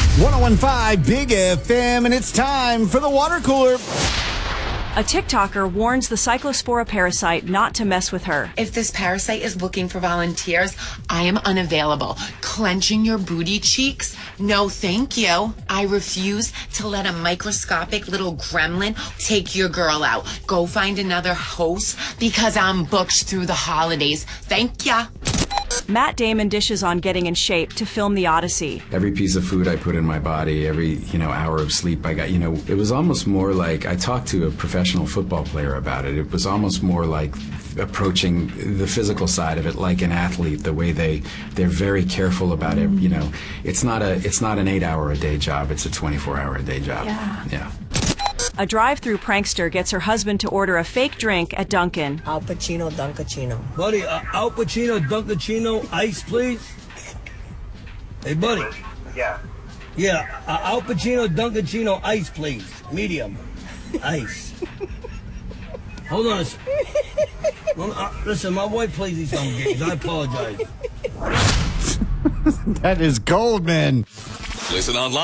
101.5 Big FM, and it's time for the water cooler. A TikToker warns the Cyclospora parasite not to mess with her. If this parasite is looking for volunteers, I am unavailable. Clenching your booty cheeks? No, thank you. I refuse to let a microscopic little gremlin take your girl out. Go find another host because I'm booked through the holidays. Thank ya. Matt Damon dishes on getting in shape to film The Odyssey. Every piece of food I put in my body, every, hour of sleep I got, it was almost more like, I talked to a professional football player about it. It was almost more like approaching the physical side of it like an athlete, the way they're very careful about it. It's not an 8-hour-a-day job, it's a 24-hour-a-day job. Yeah. A drive-through prankster gets her husband to order a fake drink at Dunkin'. Al Pacino, Dunkachino. Buddy, Al Pacino, Dunkachino, ice, please. Hey, buddy. Yeah. Yeah, Al Pacino, Dunkachino, ice, please. Medium. Ice. Hold on a second. Listen, my wife plays these dumb games. I apologize. That is gold, man. Listen online.